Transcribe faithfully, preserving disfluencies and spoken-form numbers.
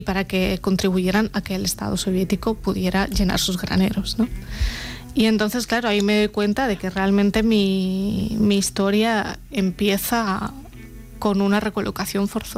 para que contribuyeran a que el Estado soviético pudiera llenar sus graneros, ¿no? Y entonces, claro, ahí me doy cuenta de que realmente mi, mi historia empieza con una recolocación forzosa.